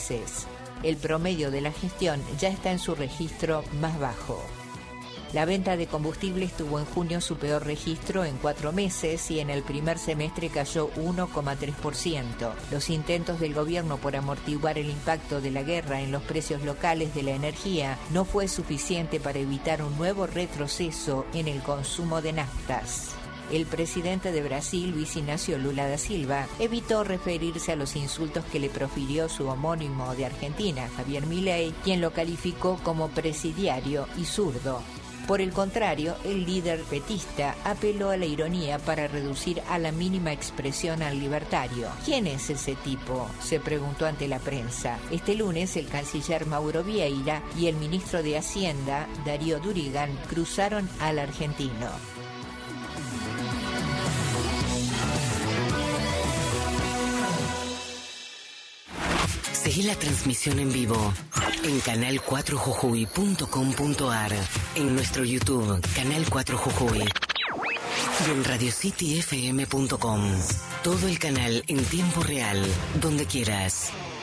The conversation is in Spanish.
meses. El promedio de la gestión ya está en su registro más bajo. La venta de combustibles tuvo en junio su peor registro en 4 meses y en el primer semestre cayó 1,3%. Los intentos del gobierno por amortiguar el impacto de la guerra en los precios locales de la energía no fue suficiente para evitar un nuevo retroceso en el consumo de naftas. El presidente de Brasil, Luis Ignacio Lula da Silva, evitó referirse a los insultos que le profirió su homónimo de Argentina, Javier Milei, quien lo calificó como presidiario y zurdo. Por el contrario, el líder petista apeló a la ironía para reducir a la mínima expresión al libertario. ¿Quién es ese tipo?, se preguntó ante la prensa. Este lunes, el canciller Mauro Vieira y el ministro de Hacienda, Darío Durigan, cruzaron al argentino. Seguí la transmisión en vivo en canal4jujuy.com.ar, en nuestro YouTube, Canal 4 Jujuy, y en radiocityfm.com. Todo el canal en tiempo real, donde quieras.